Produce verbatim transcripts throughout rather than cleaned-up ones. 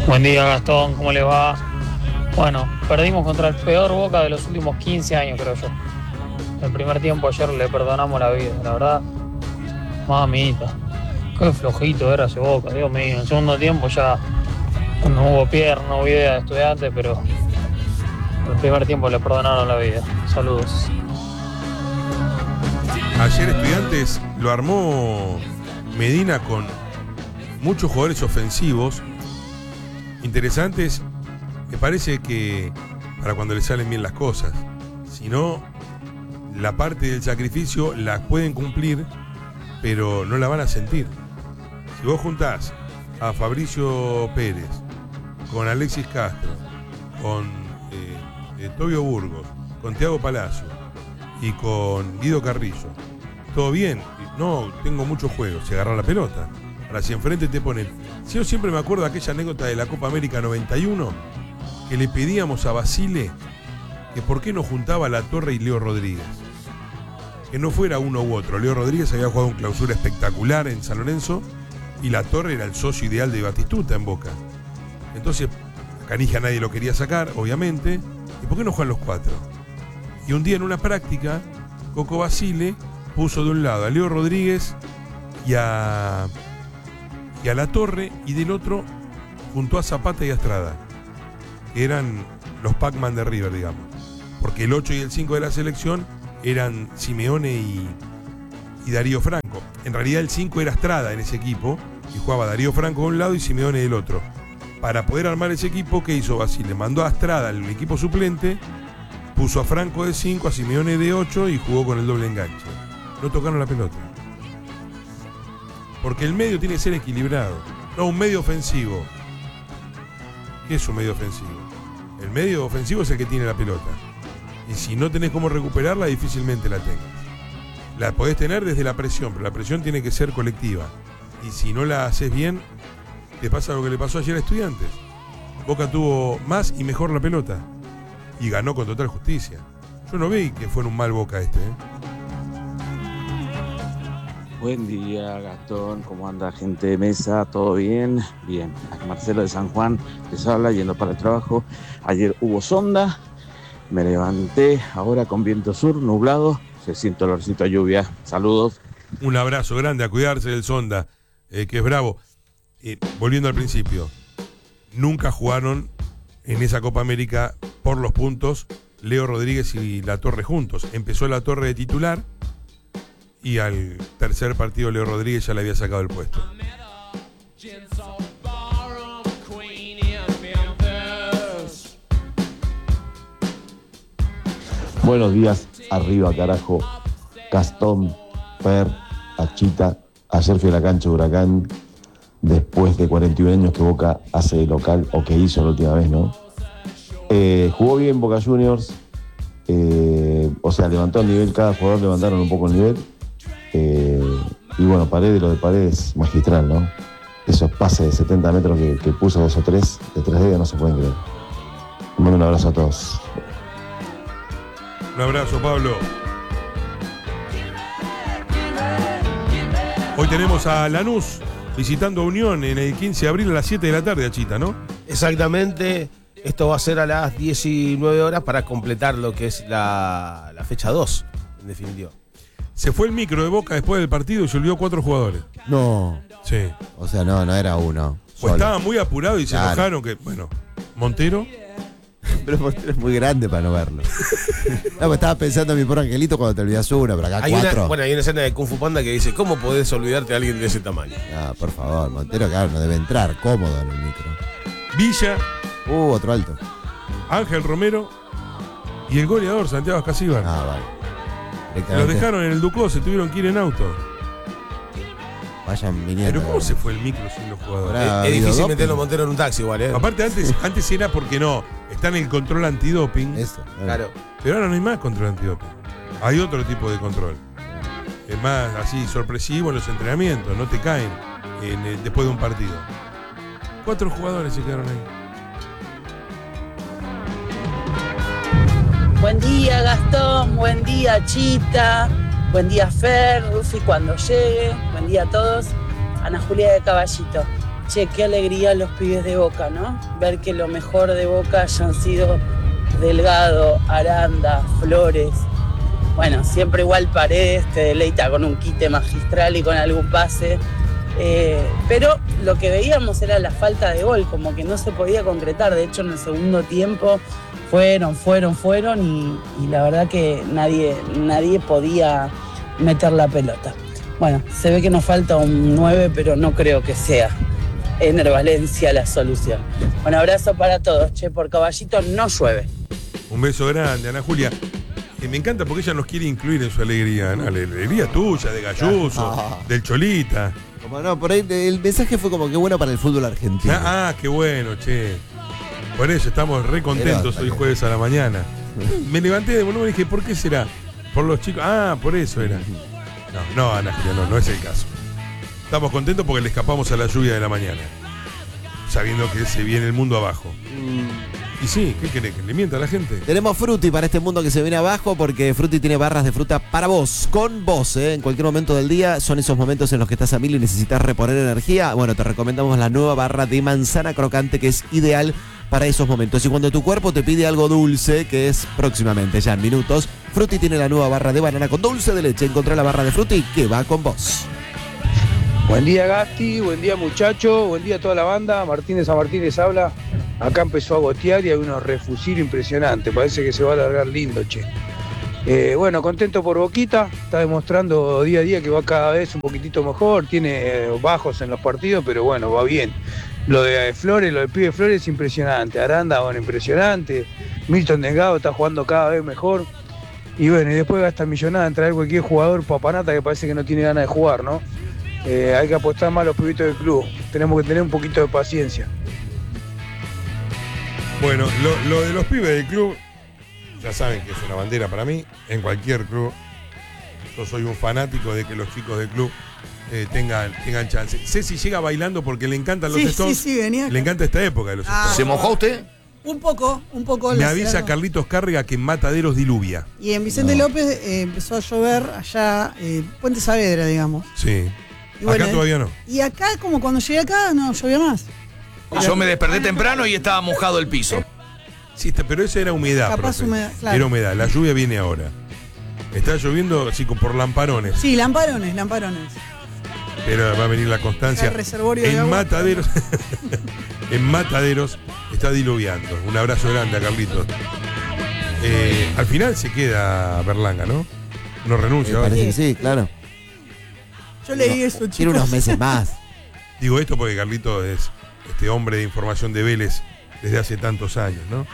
Buen día, Gastón, ¿cómo le va? Bueno, perdimos contra el peor Boca de los últimos quince años, creo yo. El primer tiempo ayer le perdonamos la vida, la verdad. Mamita, qué flojito era ese Boca, Dios mío. En el segundo tiempo ya no hubo pierna, no hubo idea de Estudiantes, pero el primer tiempo le perdonaron la vida. Saludos. Ayer Estudiantes lo armó Medina con muchos jugadores ofensivos interesantes. Me parece que para cuando le salen bien las cosas, si no, la parte del sacrificio la pueden cumplir, pero no la van a sentir. Si vos juntás a Fabricio Pérez con Alexis Castro, con eh, eh, Tobio Burgos, con Thiago Palacio y con Guido Carrillo, todo bien, no tengo mucho juego, se agarra la pelota. Ahora si enfrente te ponen, si yo siempre me acuerdo de aquella anécdota de la Copa América noventa y uno, que le pedíamos a Basile que por qué no juntaba a La Torre y Leo Rodríguez, que no fuera uno u otro. Leo Rodríguez había jugado un clausura espectacular en San Lorenzo y La Torre era el socio ideal de Batistuta en Boca. Entonces a Canija nadie lo quería sacar, obviamente. ¿Y por qué no juegan los cuatro? Y un día en una práctica Coco Basile puso de un lado a Leo Rodríguez y a, y a La Torre, y del otro juntó a Zapata y a Estrada, que eran los Pac-Man de River, digamos. Porque el ocho y el cinco de la selección eran Simeone y, y Darío Franco. En realidad el cinco era Estrada en ese equipo, y jugaba Darío Franco de un lado y Simeone del otro. Para poder armar ese equipo, ¿qué hizo Basile? Mandó a Estrada al equipo suplente, puso a Franco de cinco, a Simeone de ocho y jugó con el doble enganche. No tocaron la pelota. Porque el medio tiene que ser equilibrado, no un medio ofensivo. ¿Qué es un medio ofensivo? El medio ofensivo es el que tiene la pelota. Y si no tenés cómo recuperarla, difícilmente la tengas. La podés tener desde la presión, pero la presión tiene que ser colectiva. Y si no la haces bien, te pasa lo que le pasó ayer a Estudiantes. Boca tuvo más y mejor la pelota y ganó con total justicia. Yo no vi que fuera un mal Boca este, ¿eh? Buen día, Gastón. ¿Cómo anda, gente de mesa? ¿Todo bien? Bien. Aquí Marcelo de San Juan les habla, yendo para el trabajo. Ayer hubo sonda. Me levanté ahora con viento sur, nublado. Se siente olorcito a lluvia. Saludos. Un abrazo grande, a cuidarse del sonda, eh, que es bravo. Eh, volviendo al principio, nunca jugaron en esa Copa América por los puntos Leo Rodríguez y La Torre juntos. Empezó La Torre de titular y al tercer partido Leo Rodríguez ya le había sacado el puesto. Buenos días, arriba carajo. Gastón, Per, Achita. Ayer fui a la cancha de Huracán después de cuarenta y un años que Boca hace de local, o que hizo la última vez, ¿no? Eh, jugó bien Boca Juniors, eh, o sea, levantó el nivel, cada jugador levantaron un poco el nivel. Eh, y bueno, Paredes, lo de Paredes, magistral, ¿no? Esos pases de setenta metros que, que puso dos o tres, de tres dedos, no se pueden creer. Les mando un abrazo a todos. Un abrazo, Pablo. Hoy tenemos a Lanús visitando a Unión en el quince de abril a las siete de la tarde, Achita, ¿no? Exactamente. Esto va a ser a las diecinueve horas para completar lo que es la, la fecha dos, en definitiva. Se fue el micro de Boca después del partido y se olvidó cuatro jugadores. No. Sí. O sea, no, no era uno. Pues estaba muy apurado y se claro. enojaron que, bueno, Montero. Pero Montero es muy grande para no verlo. No, pues estaba pensando en mi pobre angelito cuando te olvidas uno, pero acá hay cuatro. Una, bueno, hay una escena de Kung Fu Panda que dice, ¿cómo podés olvidarte de alguien de ese tamaño? No, por favor, Montero, claro, no debe entrar cómodo en el micro. Villa. Uh, otro alto. Ángel Romero y el goleador Santiago Ascasíbar. Ah, vale. Los dejaron en el Ducó, se tuvieron que ir en auto. Vayan viniendo. Pero ¿cómo se fue el micro sin los jugadores? Es, es difícil doping. meterlo Montero en un taxi igual, ¿eh? Aparte antes, antes era porque no, está en el control antidoping. Eso, claro. Pero ahora no hay más control antidoping. Hay otro tipo de control. Es más así sorpresivo en los entrenamientos, no te caen en, eh, después de un partido. Cuatro jugadores se quedaron ahí. Buen día, Gastón. Buen día, Chita. Buen día, Fer, Rufi cuando llegue. Buen día a todos. Ana Julia de Caballito. che, qué alegría los pibes de Boca, ¿no? Ver que lo mejor de Boca hayan sido Delgado, Aranda, Flores. Bueno, siempre igual Paredes te deleita con un quite magistral y con algún pase. Eh, pero lo que veíamos era la falta de gol, como que no se podía concretar. De hecho, en el segundo tiempo fueron, fueron, fueron y, y la verdad que nadie, nadie podía meter la pelota. Bueno, se ve que nos falta un nueve, pero no creo que sea Ener Valencia la solución. Un abrazo para todos, che, por Caballito no llueve. Un beso grande, Ana Julia. Que me encanta porque ella nos quiere incluir en su alegría, ¿no? La alegría tuya, de Galluso, Ah. del Cholita. Como no, por ahí el mensaje fue como que bueno para el fútbol argentino. Ah, ah, qué bueno, che. Por eso estamos re contentos Pero, hoy jueves a la mañana. Me levanté de volumen y dije, ¿por qué será? Por los chicos. Ah, por eso era. No, no, Ana Julia, no, no es el caso. Estamos contentos porque le escapamos a la lluvia de la mañana. Sabiendo que se viene el mundo abajo. Y sí, ¿qué querés? ¿Que le mienta a la gente? Tenemos Frutti para este mundo que se viene abajo porque Frutti tiene barras de fruta para vos, con vos, ¿eh? En cualquier momento del día. Son esos momentos en los que estás a mil y necesitas reponer energía. Bueno, te recomendamos la nueva barra de manzana crocante que es ideal para esos momentos. Y cuando tu cuerpo te pide algo dulce, que es próximamente, ya en minutos, Frutti tiene la nueva barra de banana con dulce de leche. Encontrá la barra de Frutti que va con vos. Buen día Gasti, buen día muchacho, buen día a toda la banda. Martínez a Martínez habla. Acá empezó a gotear y hay unos refusiles impresionantes. Parece que se va a alargar lindo, che. Eh, bueno, contento por Boquita. Está demostrando día a día que va cada vez un poquitito mejor. Tiene eh, bajos en los partidos, pero bueno, va bien. Lo de Flores, lo del pibe Flores es impresionante. Aranda, bueno, impresionante. Milton Delgado está jugando cada vez mejor. Y bueno, y después gasta millonada en traer cualquier jugador papanata que parece que no tiene ganas de jugar, ¿no? Eh, hay que apostar más a los pibitos del club. Tenemos que tener un poquito de paciencia. Bueno, lo, lo de los pibes del club, ya saben que es una bandera para mí, en cualquier club. Yo soy un fanático de que los chicos del club eh, tengan, tengan chance. Ceci llega bailando porque le encantan los Sí, Stones. sí, sí, venía. Le encanta esta época de los Ah. Stones. ¿Se mojó usted? Un poco, un poco. Me la avisa ciudad, ¿no? Carlitos Cárrega que en Mataderos diluvia. Y en Vicente No. López eh, empezó a llover allá, eh, Puente Saavedra, digamos. Sí. Y bueno, Acá todavía no. Y acá, como cuando llegué acá, no llovía más. Yo me desperté temprano y estaba mojado el piso. Sí, está- pero esa era humedad, Capaz profe. humedad, claro. Era humedad. La lluvia viene ahora. Está lloviendo así como por lamparones. Sí, lamparones, lamparones. Pero va a venir la constancia. El reservorio de En agua. Mataderos. En Mataderos está diluviando. Un abrazo grande a Carlitos. Eh, al final se queda Berlanga, ¿no? No renuncia. Me ahora. parece que sí, claro. Yo leí eso, chicos. Tiene unos meses más. Digo esto porque Carlitos es este hombre de información de Vélez desde hace tantos años, ¿no?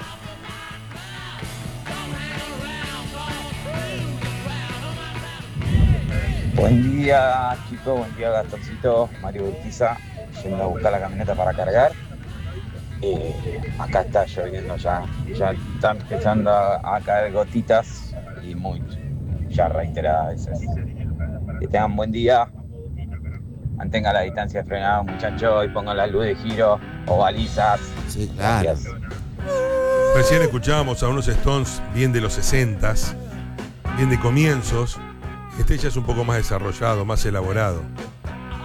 Buen día, chicos, buen día, Gastoncito, Mario Urquiza, yendo a buscar la camioneta para cargar. Eh, acá está lloviendo ya, ya están empezando a, a caer gotitas y muy, ya reiteradas veces. Que tengan buen día, mantengan la distancia de frenado, muchachos, y pongan la luz de giro o balizas. Sí, claro. Gracias. Recién escuchábamos a unos Stones bien de los sesentas, bien de comienzos. Este ya es un poco más desarrollado, más elaborado.